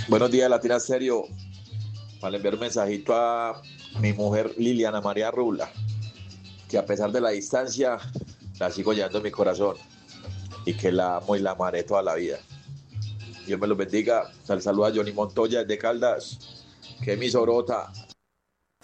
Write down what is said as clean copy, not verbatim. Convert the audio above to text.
Buenos días, Latina Stereo. Para enviar un mensajito a mi mujer Liliana María Rubla, que a pesar de la distancia, la sigo llevando en mi corazón y que la amo y la amaré toda la vida. Dios me los bendiga. Saluda a Johnny Montoya de Caldas, que es mi sorota.